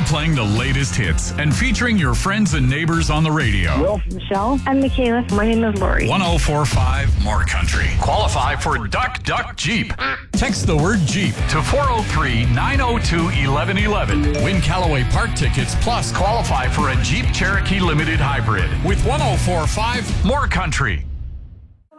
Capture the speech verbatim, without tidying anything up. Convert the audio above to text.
playing the latest hits and featuring your friends and neighbors on the radio. Will. Michelle. I'm Michaela. My name is Lori. one oh four point five More Country. Qualify for Duck Duck Jeep. Text the word Jeep to four oh three, nine oh two, eleven eleven. Win Callaway Park tickets plus qualify for a Jeep Cherokee Limited Hybrid with one oh four point five More Country.